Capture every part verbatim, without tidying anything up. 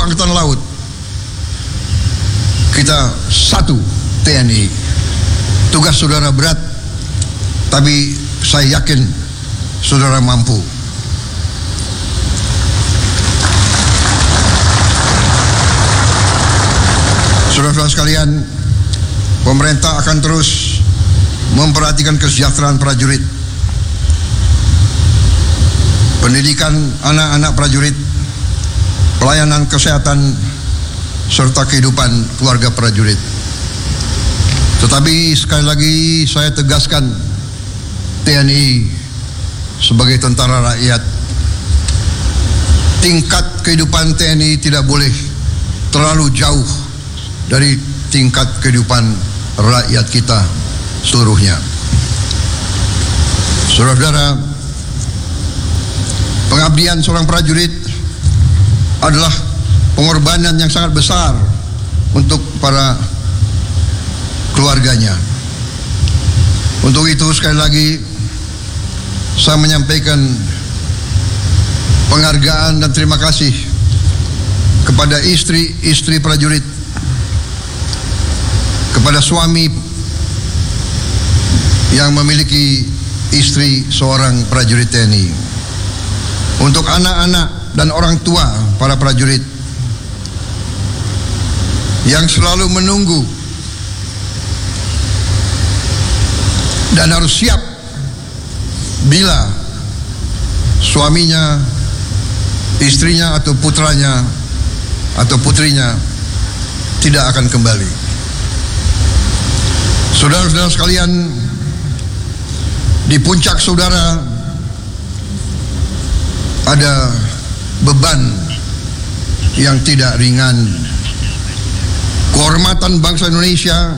Angkatan Laut, kita satu T N I. Tugas saudara berat, tapi saya yakin saudara mampu. Saudara-saudara sekalian, pemerintah akan terus memperhatikan kesejahteraan prajurit, pendidikan anak-anak prajurit, pelayanan kesehatan, serta kehidupan keluarga prajurit. Tetapi sekali lagi saya tegaskan, T N I sebagai tentara rakyat, tingkat kehidupan T N I tidak boleh terlalu jauh dari tingkat kehidupan rakyat kita seluruhnya. Saudara-saudara, pengabdian seorang prajurit adalah pengorbanan yang sangat besar untuk para keluarganya. Untuk itu sekali lagi saya menyampaikan penghargaan dan terima kasih kepada istri-istri prajurit, kepada suami yang memiliki istri seorang prajurit T N I, untuk anak-anak dan orang tua para prajurit yang selalu menunggu dan harus siap bila suaminya, istrinya atau putranya atau putrinya tidak akan kembali. Saudara-saudara sekalian, di puncak saudara ada beban yang tidak ringan. Kehormatan bangsa Indonesia,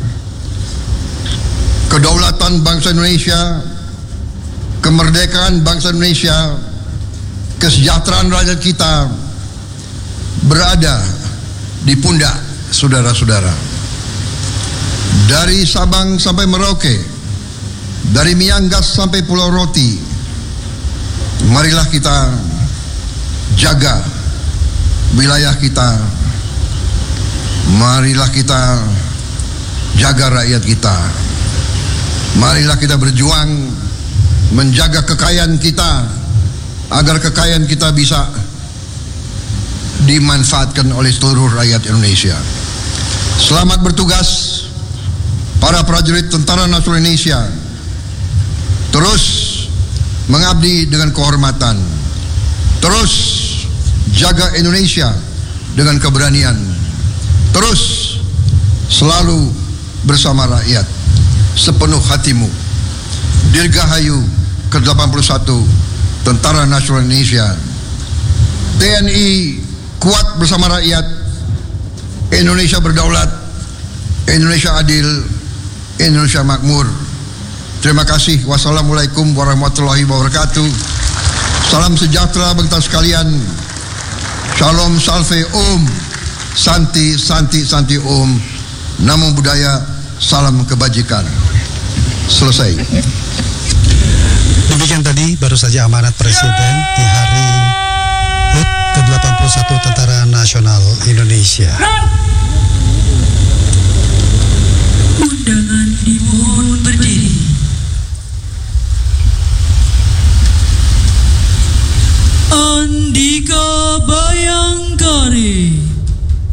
kedaulatan bangsa Indonesia, kemerdekaan bangsa Indonesia, kesejahteraan rakyat kita berada di pundak saudara-saudara. Dari Sabang sampai Merauke, dari Miangas sampai Pulau Roti, marilah kita jaga wilayah kita, marilah kita jaga rakyat kita, marilah kita berjuang menjaga kekayaan kita agar kekayaan kita bisa dimanfaatkan oleh seluruh rakyat Indonesia. Selamat bertugas para prajurit Tentara Nasional Indonesia. Terus mengabdi dengan kehormatan, terus jaga Indonesia dengan keberanian, terus selalu bersama rakyat sepenuh hatimu. Dirgahayu ke delapan puluh satu Tentara Nasional Indonesia. T N I kuat bersama rakyat, Indonesia berdaulat, Indonesia adil, Indonesia makmur. Terima kasih. Wassalamualaikum warahmatullahi wabarakatuh. Salam sejahtera bagi kita sekalian. Shalom, salve, om, santi, santi, santi, om. Namo Buddhaya, salam kebajikan. Selesai. Demikian tadi baru saja amanat Presiden di hari H U T ke delapan puluh satu Tentara Nasional Indonesia. Undangan dimohon